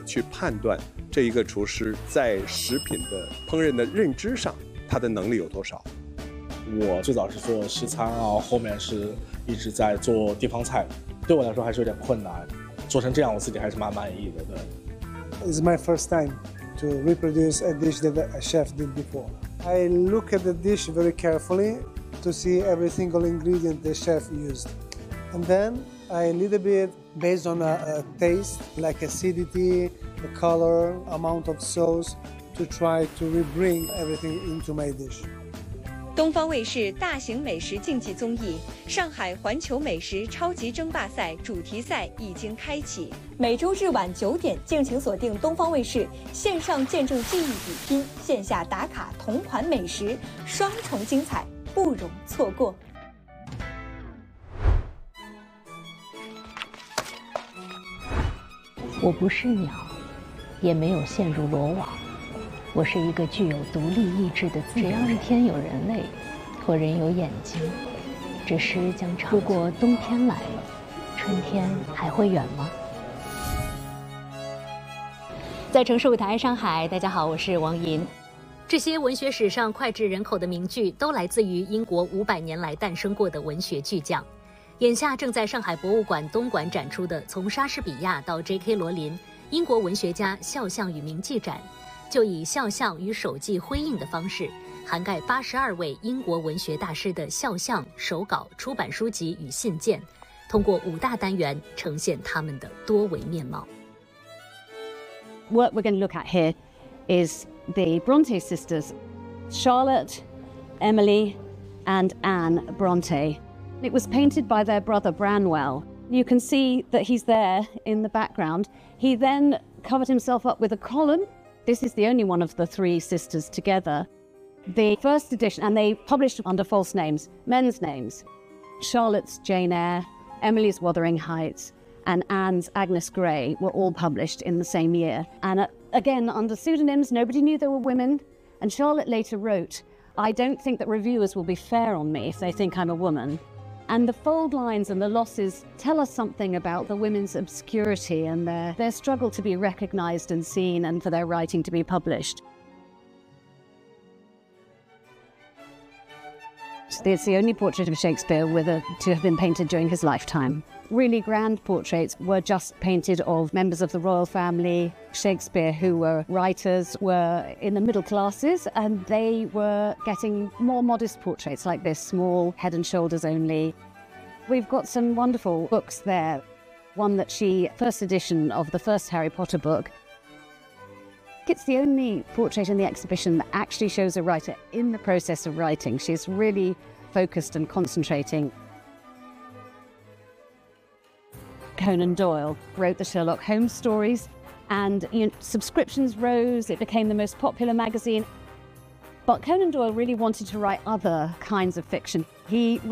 去判断这一个厨师在食品的烹饪的认知上，他的能力有多少。 我最早是做西餐啊，后面是一直在做地方菜，对我来说还是有点困难，做成这样我自己还是蛮满意的。对。 It's my first time to reproduce a dish that a chef did before. I look at the dish very carefully to see every single ingredient the chef used. And then I a little bit based on a taste, like acidity, the color, amount of sauce, to try to rebring everything into my dish. 东方卫视大型美食竞技综艺《上海环球美食超级争霸赛》主题赛已经开启，每周日晚9点，敬请锁定东方卫视，线上见证技艺比拼，线下打卡同款美食，双重精彩，不容错过。 我不是鸟，也没有陷入罗网。我是一个具有独立意志的自由人。只要是天有人类，或人有眼睛，这诗将唱。如果冬天来了，春天还会远吗？ 在城市舞台上海，大家好，我是王银。这些文学史上脍炙人口的名句，都来自于英国500年来诞生过的文学巨匠。眼下正在上海博物馆东馆展出的《从莎士比亚到 J.K. 罗琳：英国文学家肖像与名记展》。就以肖像与手记辉映的方式，涵盖82位英国文学大师的肖像、手稿、出版书籍与信件，通过5大单元呈现他们的多维面貌。 What we're going to look at here is the Bronte sisters, Charlotte, Emily, and Anne Bronte. It was painted by their brother Branwell. You can see that he's there in the background. He then covered himself up with a column. This is the only one of the 3 sisters together. The first edition, and they published under false names, men's names. Charlotte's Jane Eyre, Emily's Wuthering Heights, and Anne's Agnes Grey were all published in the same year. And again, under pseudonyms, nobody knew they were women. And Charlotte later wrote, "I don't think that reviewers will be fair on me if they think I'm a woman." And the fold lines and the losses tell us something about the women's obscurity and their struggle to be recognized and seen and for their writing to be published. It's the only portrait of Shakespeare to have been painted during his lifetime. Really grand portraits were just painted of members of the royal family. Shakespeare, who were writers, were in the middle classes, and they were getting more modest portraits like this, small, head and shoulders only. We've got some wonderful books there. One that first edition of the first Harry Potter book. It's the only portrait in the exhibition that actually shows a writer in the process of writing. She's really focused and concentrating. Conan Doyle wrote the Sherlock Holmes stories, and subscriptions rose. It became the most popular magazine. But Conan Doyle really wanted to write other kinds of fiction. He